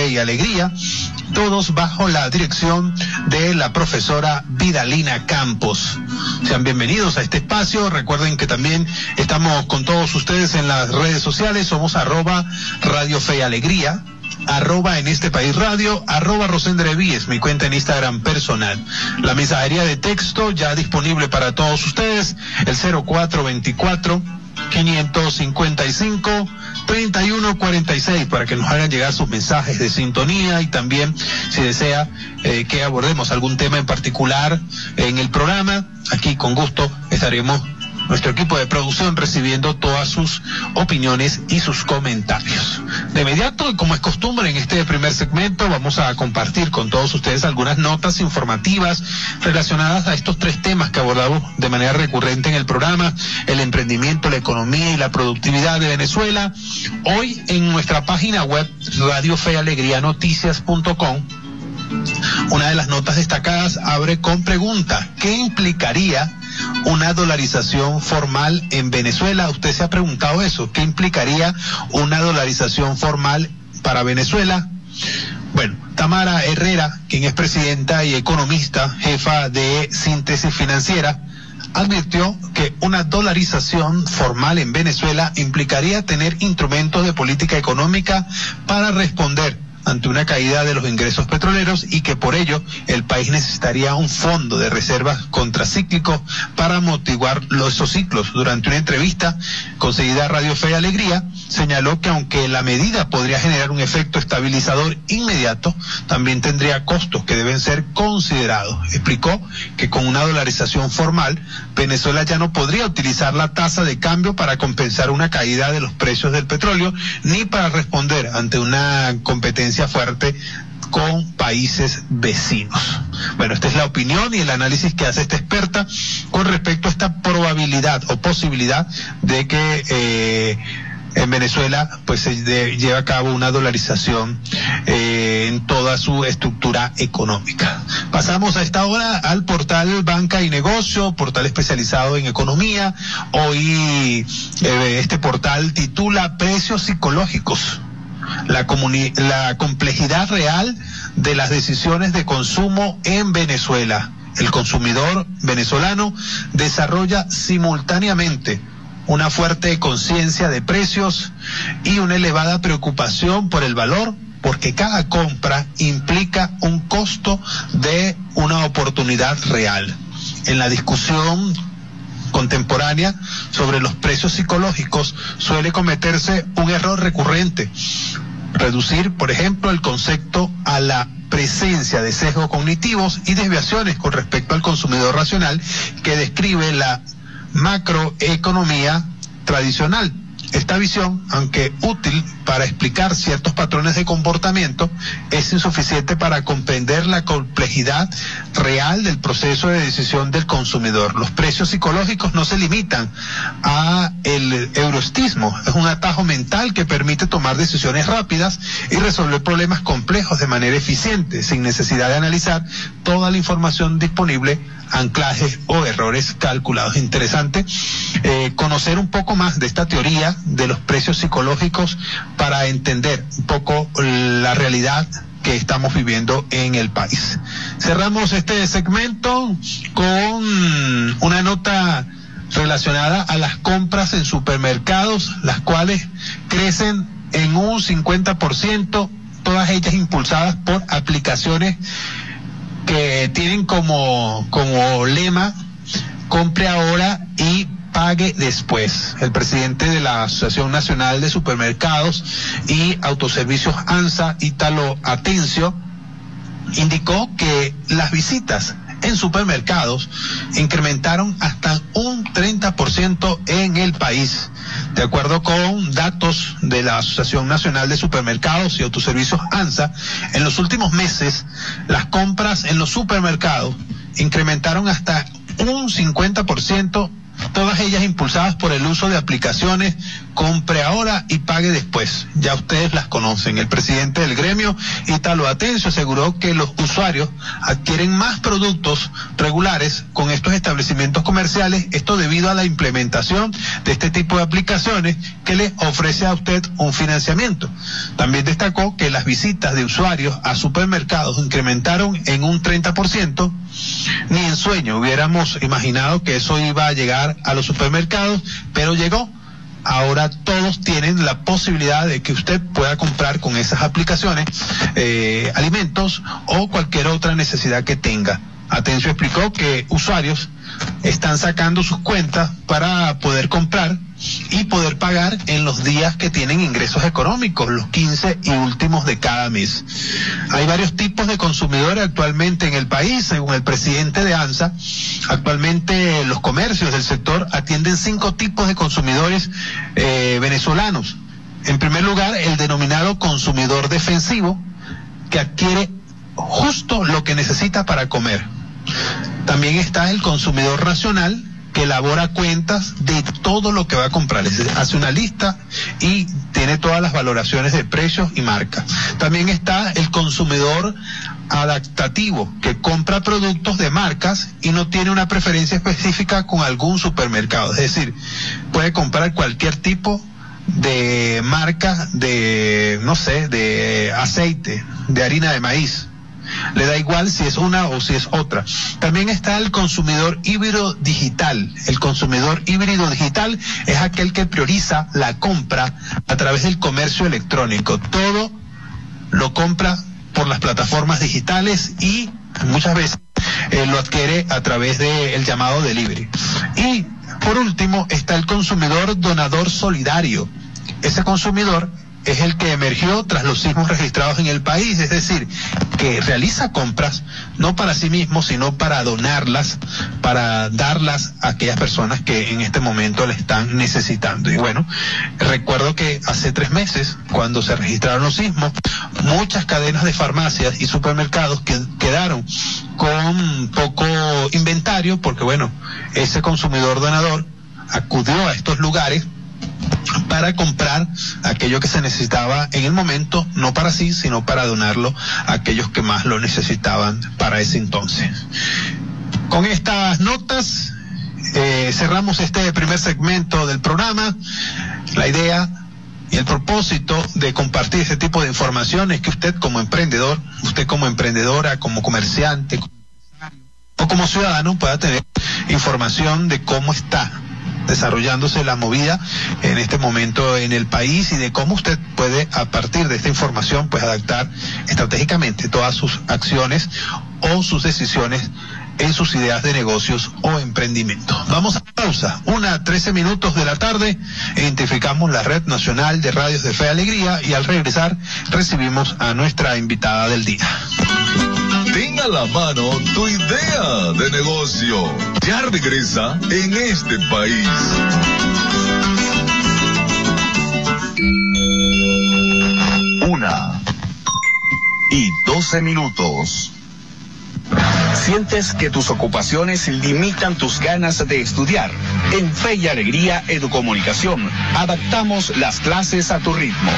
Fe y Alegría, todos bajo la dirección de la profesora Vidalina Campos. Sean bienvenidos a este espacio. Recuerden que también estamos con todos ustedes en las redes sociales. Somos @Radio Fe y Alegría, @En Este País Radio, @Rosendre es mi cuenta en Instagram personal. La mensajería de texto ya disponible para todos ustedes, el 0424-555-3146, para que nos hagan llegar sus mensajes de sintonía, y también si desea que abordemos algún tema en particular en el programa, aquí con gusto estaremos, nuestro equipo de producción, recibiendo todas sus opiniones y sus comentarios. De inmediato, como es costumbre en este primer segmento, vamos a compartir con todos ustedes algunas notas informativas relacionadas a estos tres temas que abordamos de manera recurrente en el programa: el emprendimiento, la economía y la productividad de Venezuela. Hoy en nuestra página web radiofealegrianoticias.com, una de las notas destacadas abre con pregunta: ¿qué implicaría una dolarización formal en Venezuela? ¿Usted se ha preguntado eso? ¿Qué implicaría una dolarización formal para Venezuela? Bueno, Tamara Herrera, quien es presidenta y economista, jefa de Síntesis Financiera, advirtió que una dolarización formal en Venezuela implicaría tener instrumentos de política económica para responder ante una caída de los ingresos petroleros, y que por ello el país necesitaría un fondo de reservas contracíclico para amortiguar esos ciclos. Durante una entrevista concedida a Radio Fe y Alegría, señaló que aunque la medida podría generar un efecto estabilizador inmediato, también tendría costos que deben ser considerados. Explicó que con una dolarización formal, Venezuela ya no podría utilizar la tasa de cambio para compensar una caída de los precios del petróleo, ni para responder ante una competencia fuerte con países vecinos. Bueno, esta es la opinión y el análisis que hace esta experta con respecto a esta probabilidad o posibilidad de que en Venezuela pues se lleve a cabo una dolarización en toda su estructura económica. Pasamos a esta hora al portal Banca y Negocio, portal especializado en economía. Hoy este portal titula Precios psicológicos: la complejidad real de las decisiones de consumo en Venezuela. El consumidor venezolano desarrolla simultáneamente una fuerte conciencia de precios y una elevada preocupación por el valor, porque cada compra implica un costo de una oportunidad real. En la discusión contemporánea sobre los precios psicológicos suele cometerse un error recurrente: reducir, por ejemplo, el concepto a la presencia de sesgos cognitivos y desviaciones con respecto al consumidor racional que describe la macroeconomía tradicional. Esta visión, aunque útil para explicar ciertos patrones de comportamiento, es insuficiente para comprender la complejidad real del proceso de decisión del consumidor. Los precios psicológicos no se limitan a el euroestismo. Es un atajo mental que permite tomar decisiones rápidas y resolver problemas complejos de manera eficiente, sin necesidad de analizar toda la información disponible, anclajes o errores calculados. Interesante conocer un poco más de esta teoría de los precios psicológicos para entender un poco la realidad que estamos viviendo en el país. Cerramos este segmento con una nota relacionada a las compras en supermercados, las cuales crecen en un 50%, todas ellas impulsadas por aplicaciones que tienen como lema: compre ahora y pague después. El presidente de la Asociación Nacional de Supermercados y Autoservicios ANSA, Ítalo Atencio, indicó que las visitas en supermercados incrementaron hasta un 30% en el país. De acuerdo con datos de la Asociación Nacional de Supermercados y Autoservicios ANSA, en los últimos meses las compras en los supermercados incrementaron hasta un 50% todas ellas impulsadas por el uso de aplicaciones compre ahora y pague después. Ya ustedes las conocen. El presidente del gremio, Ítalo Atencio, aseguró que los usuarios adquieren más productos regulares con estos establecimientos comerciales, esto debido a la implementación de este tipo de aplicaciones que le ofrece a usted un financiamiento. También destacó que las visitas de usuarios a supermercados incrementaron en un 30%. Ni en sueño hubiéramos imaginado que eso iba a llegar a los supermercados, pero llegó. Ahora todos tienen la posibilidad de que usted pueda comprar con esas aplicaciones alimentos o cualquier otra necesidad que tenga. Atencio explicó que usuarios están sacando sus cuentas para poder comprar y poder pagar en los días que tienen ingresos económicos, los 15 y últimos de cada mes. Hay varios tipos de consumidores actualmente en el país, según el presidente de ANSA. Actualmente los comercios del sector atienden 5 tipos de consumidores venezolanos. En primer lugar, el denominado consumidor defensivo, que adquiere justo lo que necesita para comer. También está el consumidor racional, que elabora cuentas de todo lo que va a comprar, hace una lista y tiene todas las valoraciones de precios y marca. También está el consumidor adaptativo, que compra productos de marcas y no tiene una preferencia específica con algún supermercado, es decir, puede comprar cualquier tipo de marca de, no sé, de aceite, de harina de maíz. Le da igual si es una o si es otra. También está el consumidor híbrido digital. El consumidor híbrido digital es aquel que prioriza la compra a través del comercio electrónico. Todo lo compra por las plataformas digitales y muchas veces lo adquiere a través del llamado delivery. Y por último está el consumidor donador solidario. Ese consumidor es el que emergió tras los sismos registrados en el país, es decir, que realiza compras no para sí mismo, sino para donarlas, para darlas a aquellas personas que en este momento le están necesitando. Y bueno, recuerdo que hace 3 meses, cuando se registraron los sismos, muchas cadenas de farmacias y supermercados quedaron con poco inventario, porque bueno, ese consumidor donador acudió a estos lugares para comprar aquello que se necesitaba en el momento, no para sí, sino para donarlo a aquellos que más lo necesitaban para ese entonces. Con estas notas cerramos este primer segmento del programa. La idea y el propósito de compartir este tipo de información es que usted como emprendedor, usted como emprendedora, como comerciante o como ciudadano pueda tener información de cómo está desarrollándose la movida en este momento en el país y de cómo usted puede, a partir de esta información, pues adaptar estratégicamente todas sus acciones o sus decisiones en sus ideas de negocios o emprendimiento. Vamos a pausa, 1:13 de la tarde, identificamos la Red Nacional de Radios de Fe y Alegría y al regresar recibimos a nuestra invitada del día. Ten a la mano tu idea de negocio. Ya regresa en este país. 1:12. ¿Sientes que tus ocupaciones limitan tus ganas de estudiar? En Fe y Alegría Educomunicación, adaptamos las clases a tu ritmo.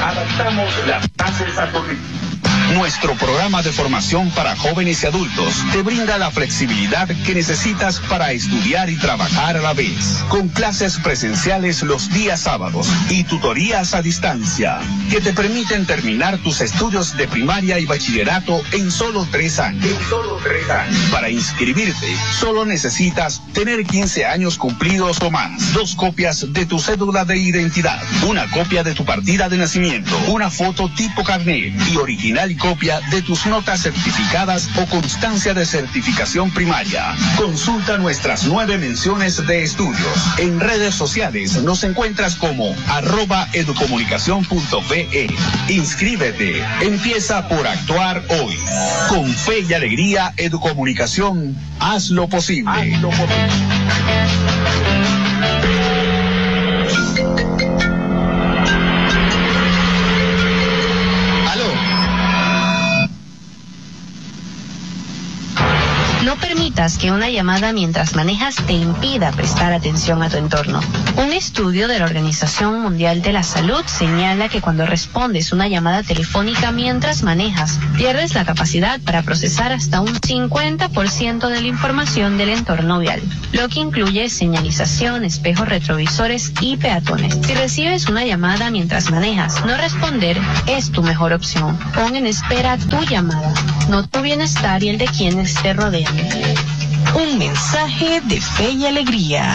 Nuestro programa de formación para jóvenes y adultos te brinda la flexibilidad que necesitas para estudiar y trabajar a la vez, con clases presenciales los días sábados y tutorías a distancia, que te permiten terminar tus estudios de primaria y bachillerato en solo 3 años. Para inscribirte, solo necesitas tener 15 años cumplidos o más, 2 copias de tu cédula de identidad, una copia de tu partida de nacimiento, una foto tipo carnet y original copia de tus notas certificadas o constancia de certificación primaria. Consulta nuestras 9 menciones de estudios. En redes sociales nos encuentras como @educomunicacion.be. Inscríbete. Empieza por actuar hoy. Con Fe y Alegría Educomunicación, haz lo posible. No permite permitas que una llamada mientras manejas te impida prestar atención a tu entorno. Un estudio de la Organización Mundial de la Salud señala que cuando respondes una llamada telefónica mientras manejas, pierdes la capacidad para procesar hasta un 50% de la información del entorno vial, lo que incluye señalización, espejos retrovisores y peatones. Si recibes una llamada mientras manejas, no responder es tu mejor opción. Pon en espera tu llamada, no tu bienestar y el de quienes te rodean. Un mensaje de fe y alegría.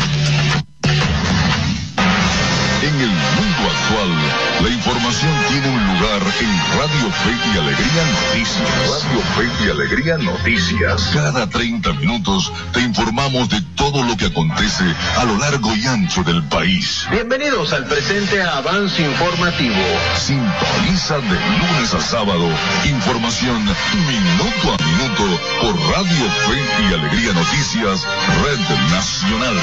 En el mundo actual, la información tiene un lugar en Radio Fe y Alegría Noticias. Radio Fe y Alegría Noticias. Cada 30 minutos te informamos de todo lo que acontece a lo largo y ancho del país. Bienvenidos al presente avance informativo. Sintoniza de lunes a sábado información minuto a minuto por Radio Fe y Alegría Noticias, Red Nacional.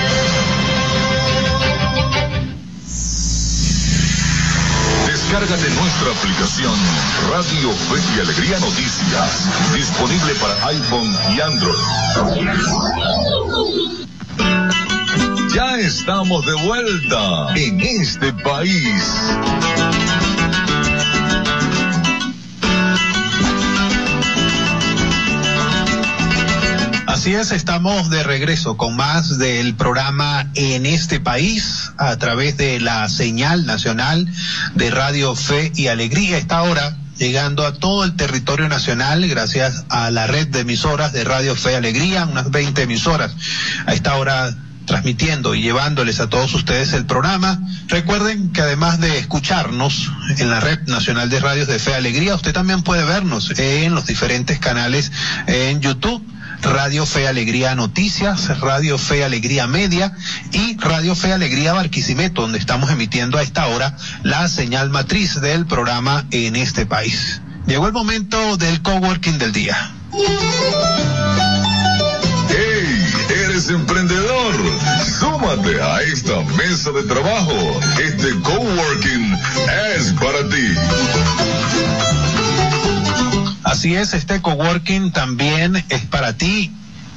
Descárgate nuestra aplicación Radio Fe y Alegría Noticias, disponible para iPhone y Android. Ya estamos de vuelta en este país. Así es, estamos de regreso con más del programa En este país a través de la señal nacional de Radio Fe y Alegría. Esta hora llegando a todo el territorio nacional gracias a la red de emisoras de Radio Fe y Alegría, unas 20 emisoras a esta hora transmitiendo y llevándoles a todos ustedes el programa. Recuerden que además de escucharnos en la red nacional de radios de Fe y Alegría, usted también puede vernos en los diferentes canales en YouTube. Radio Fe Alegría Noticias, Radio Fe Alegría Media y Radio Fe Alegría Barquisimeto, donde estamos emitiendo a esta hora la señal matriz del programa En este país. Llegó el momento del coworking del día. ¡Hey! ¿Eres emprendedor? Súmate a esta mesa de trabajo. Este coworking es para ti. Así es, este coworking también es para ti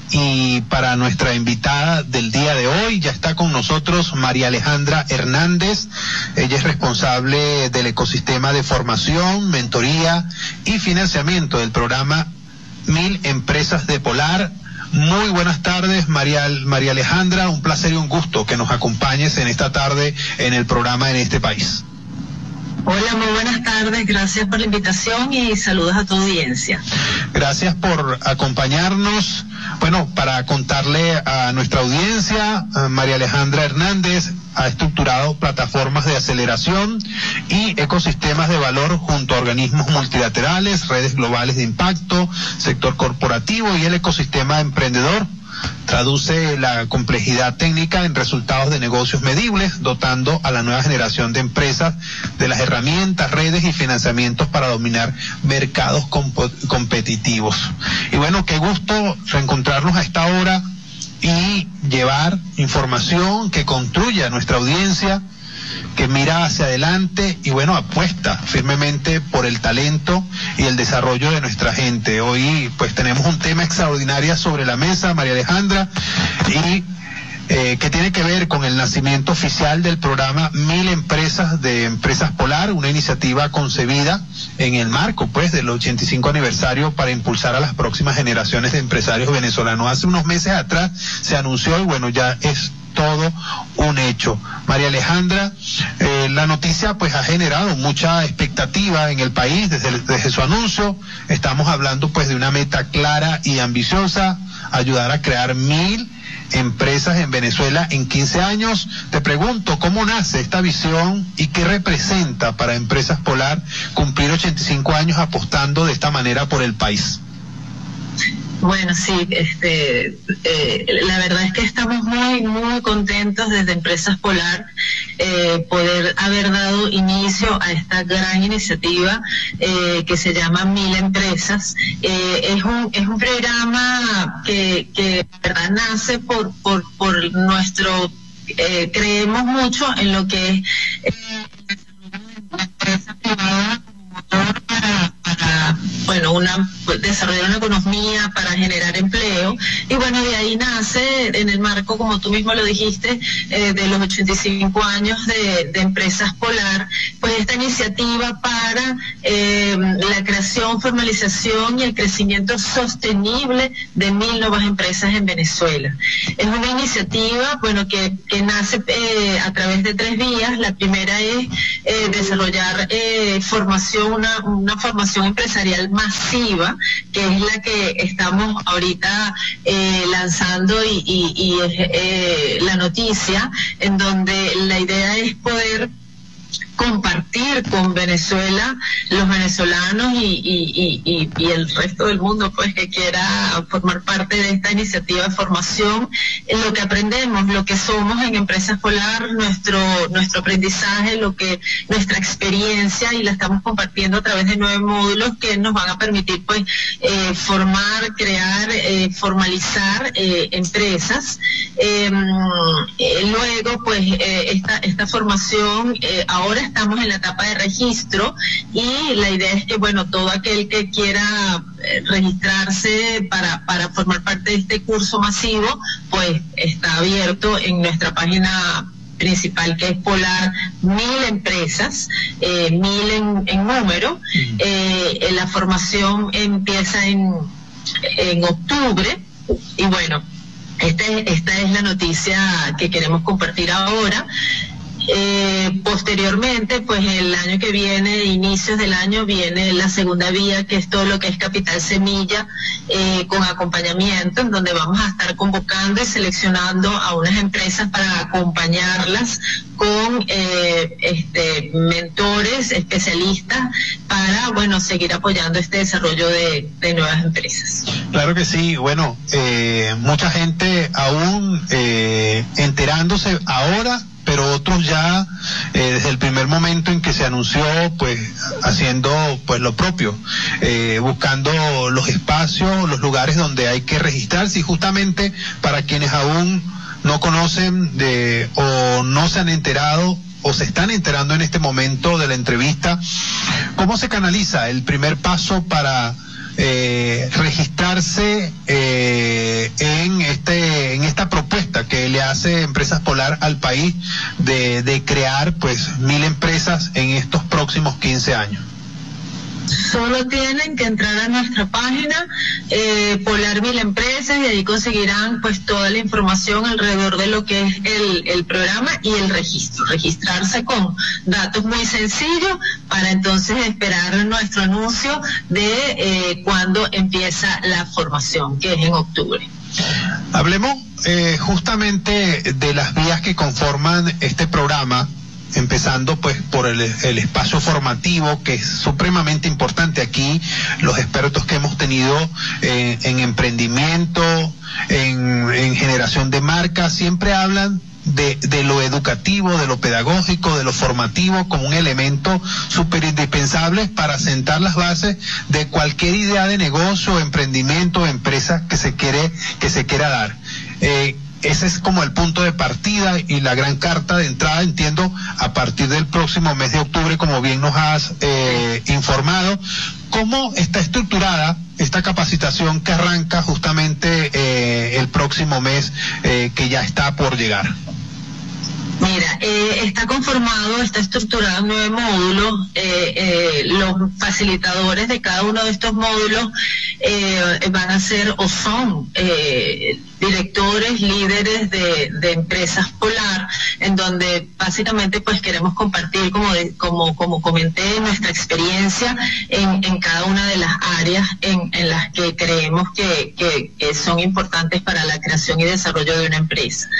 y para nuestra invitada del día de hoy. Ya está con nosotros María Alejandra Hernández. Ella es responsable del ecosistema de formación, mentoría y financiamiento del programa 1000 Empresas de Polar. Muy buenas tardes, María Alejandra. Un placer y un gusto que nos acompañes en esta tarde en el programa En este país. Hola, muy buenas tardes, gracias por la invitación y saludos a tu audiencia. Gracias por acompañarnos. Bueno, para contarle a nuestra audiencia, María Alejandra Hernández ha estructurado plataformas de aceleración y ecosistemas de valor junto a organismos multilaterales, redes globales de impacto, sector corporativo y el ecosistema emprendedor. Traduce la complejidad técnica en resultados de negocios medibles, dotando a la nueva generación de empresas de las herramientas, redes y financiamientos para dominar mercados competitivos. Y bueno, qué gusto reencontrarnos a esta hora y llevar información que construya a nuestra audiencia, que mira hacia adelante y bueno, apuesta firmemente por el talento y el desarrollo de nuestra gente. Hoy pues tenemos un tema extraordinario sobre la mesa, María Alejandra, y que tiene que ver con el nacimiento oficial del programa 1000 Empresas de Empresas Polar, una iniciativa concebida en el marco pues del 85 aniversario para impulsar a las próximas generaciones de empresarios venezolanos. Hace unos meses atrás se anunció y bueno, ya es todo un hecho. María Alejandra, la noticia pues ha generado mucha expectativa en el país desde su anuncio. Estamos hablando pues de una meta clara y ambiciosa, ayudar a crear 1000 empresas en Venezuela en 15 años. Te pregunto, ¿cómo nace esta visión y qué representa para Empresas Polar cumplir 85 años apostando de esta manera por el país? Bueno, sí, la verdad es que estamos muy, muy contentos desde Empresas Polar poder haber dado inicio a esta gran iniciativa que se llama 1000 Empresas. Es un programa que la verdad nace por nuestro, creemos mucho en lo que es la empresa privada como motor para desarrollar una economía para generar empleo. Y bueno, de ahí nace, en el marco, como tú mismo lo dijiste, de los 85 años de Empresas Polar, pues esta iniciativa para la creación, formalización y el crecimiento sostenible de 1000 nuevas empresas en Venezuela. Es una iniciativa, bueno, que nace a través de 3 vías. La primera es desarrollar formación, una formación empresarial masiva, que es la que estamos ahorita lanzando y es la noticia, en donde la idea es poder compartir con Venezuela, los venezolanos y el resto del mundo, pues, que quiera formar parte de esta iniciativa de formación, en lo que aprendemos, lo que somos en Empresas Polar, nuestro aprendizaje, nuestra experiencia, y la estamos compartiendo a través de 9 módulos que nos van a permitir, pues, formar, crear, formalizar empresas. Luego, pues, esta formación, ahora estamos en la etapa de registro, y la idea es que, bueno, todo aquel que quiera registrarse para formar parte de este curso masivo, pues está abierto en nuestra página principal, que es Polar 1000 empresas, 1000 en número. La formación empieza en octubre, y bueno, esta es la noticia que queremos compartir ahora. Posteriormente, pues el año que viene, inicios del año, viene la segunda vía, que es todo lo que es Capital Semilla, con acompañamiento, en donde vamos a estar convocando y seleccionando a unas empresas para acompañarlas con mentores, especialistas, para, bueno, seguir apoyando este desarrollo de nuevas empresas. Claro que sí. Bueno, mucha gente aún enterándose ahora, pero otros ya desde el primer momento en que se anunció, pues haciendo pues lo propio, buscando los espacios, los lugares donde hay que registrarse. Y justamente para quienes aún no conocen o no se han enterado o se están enterando en este momento de la entrevista, ¿cómo se canaliza el primer paso para registrarse en esta propuesta que le hace Empresas Polar al país de crear, pues, 1000 empresas en estos próximos 15 años? Solo tienen que entrar a nuestra página, Polar 1000 empresas, y ahí conseguirán, pues, toda la información alrededor de lo que es el programa y el registro. Registrarse con datos muy sencillos, para entonces esperar nuestro anuncio de cuando empieza la formación, que es en octubre. Hablemos justamente de las vías que conforman este programa, empezando pues por el espacio formativo, que es supremamente importante. Aquí los expertos que hemos tenido en emprendimiento, en generación de marca, siempre hablan de lo educativo, de lo pedagógico, de lo formativo, como un elemento súper indispensable para sentar las bases de cualquier idea de negocio, emprendimiento, empresa que se quiera dar. Ese es como el punto de partida y la gran carta de entrada, entiendo, a partir del próximo mes de octubre, como bien nos has informado. ¿Cómo está estructurada esta capacitación que arranca justamente el próximo mes, que ya está por llegar? Mira, está estructurado en 9 módulos. Los facilitadores de cada uno de estos módulos van a ser o son directores, líderes de Empresas Polar, en donde básicamente pues queremos compartir, como comenté, nuestra experiencia en cada una de las áreas en las que creemos que son importantes para la creación y desarrollo de una empresa.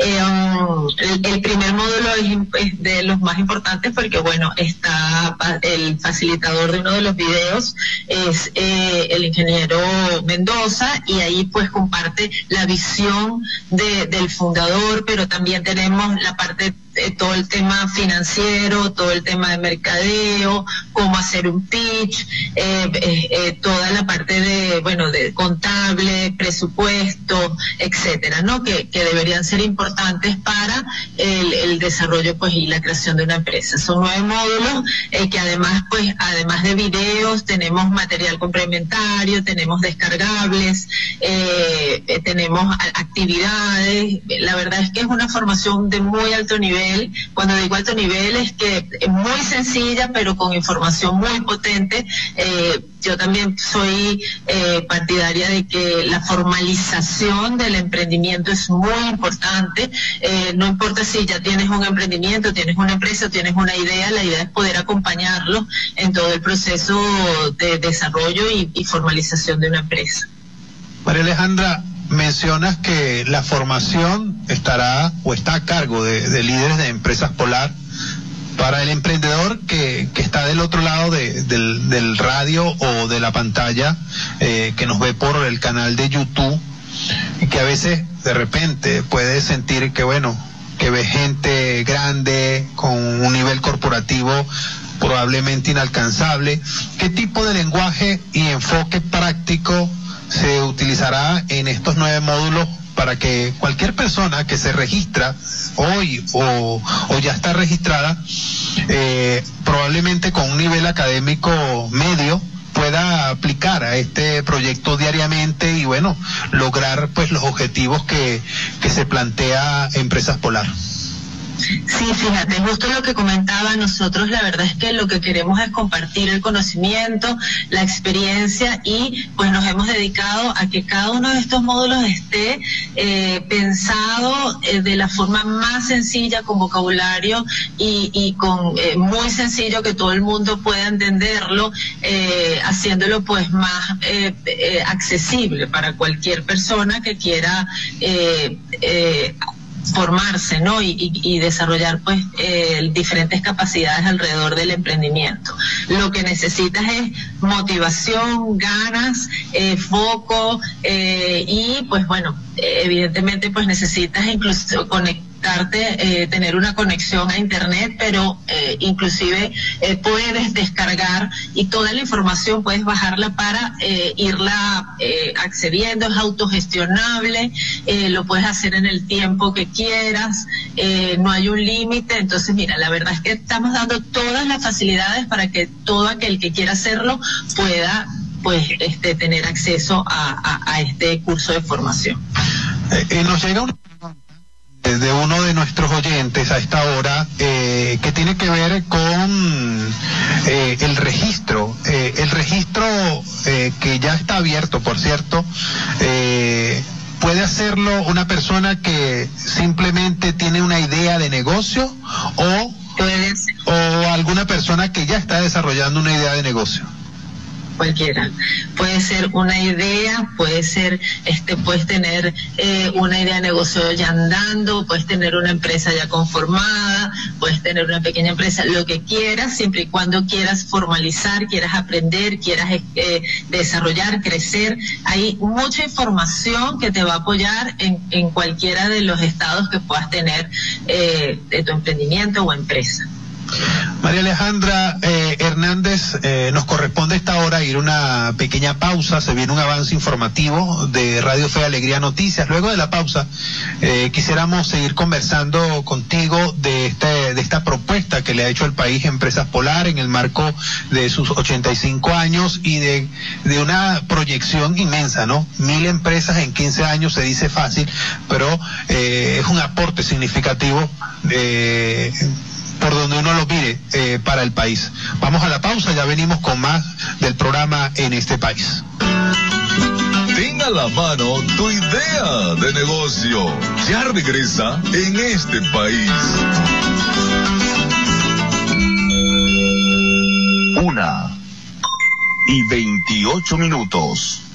El primer módulo es de los más importantes, porque bueno, está el facilitador de uno de los videos, es el ingeniero Mendoza, y ahí pues comparte la visión del fundador, pero también tenemos la parte, todo el tema financiero, todo el tema de mercadeo, cómo hacer un pitch, toda la parte de contable, presupuesto, etcétera, ¿no? Que deberían ser importantes para el desarrollo, pues, y la creación de una empresa. Son 9 módulos que además de videos, tenemos material complementario, tenemos descargables, tenemos actividades. La verdad es que es una formación de muy alto nivel. Cuando digo alto nivel es que es muy sencilla, pero con información muy potente. Yo también soy partidaria de que la formalización del emprendimiento es muy importante. No importa si ya tienes un emprendimiento, tienes una empresa, tienes una idea, la idea es poder acompañarlo en todo el proceso de desarrollo y formalización de una empresa. María Alejandra, mencionas que la formación está a cargo de líderes de Empresas Polar. Para el emprendedor que está del otro lado del radio o de la pantalla, que nos ve por el canal de YouTube, y que a veces de repente puede sentir que ve gente grande con un nivel corporativo probablemente inalcanzable, ¿qué tipo de lenguaje y enfoque práctico se utilizará en estos 9 módulos para que cualquier persona que se registra hoy o ya está registrada, probablemente con un nivel académico medio, pueda aplicar a este proyecto diariamente y lograr pues los objetivos que se plantea Empresas Polar? Sí, fíjate, justo lo que comentaba, nosotros la verdad es que lo que queremos es compartir el conocimiento, la experiencia, y pues nos hemos dedicado a que cada uno de estos módulos esté pensado de la forma más sencilla, con vocabulario y con muy sencillo, que todo el mundo pueda entenderlo, haciéndolo pues más accesible para cualquier persona que quiera formarse, ¿no? Y desarrollar pues diferentes capacidades alrededor del emprendimiento. Lo que necesitas es motivación, ganas, foco, y pues evidentemente pues necesitas incluso tener una conexión a internet, pero inclusive puedes descargar y toda la información puedes bajarla para irla accediendo. Es autogestionable, lo puedes hacer en el tiempo que quieras, no hay un límite. Entonces mira, la verdad es que estamos dando todas las facilidades para que todo aquel que quiera hacerlo pueda pues tener acceso a este curso de formación. Nos llega de uno de nuestros oyentes a esta hora, que tiene que ver con el registro. El registro que ya está abierto, por cierto, ¿puede hacerlo una persona que simplemente tiene una idea de negocio o alguna persona que ya está desarrollando una idea de negocio? Cualquiera. Puede ser una idea, puede ser, puedes tener una idea de negocio ya andando, puedes tener una empresa ya conformada, puedes tener una pequeña empresa, lo que quieras, siempre y cuando quieras formalizar, quieras aprender, quieras desarrollar, crecer. Hay mucha información que te va a apoyar en cualquiera de los estados que puedas tener de tu emprendimiento o empresa. María Alejandra Hernández, nos corresponde esta hora ir una pequeña pausa. Se viene un avance informativo de Radio Fe y Alegría Noticias. Luego de la pausa, quisiéramos seguir conversando contigo de esta propuesta que le ha hecho el país Empresas Polar en el marco de sus 85 años y de una proyección inmensa, ¿no? 1000 empresas en 15 años se dice fácil, pero es un aporte significativo por donde uno lo mire para el país. Vamos a la pausa, ya venimos con más del programa En este País. Ten a la mano tu idea de negocio. Ya regresa En este País. 1:28.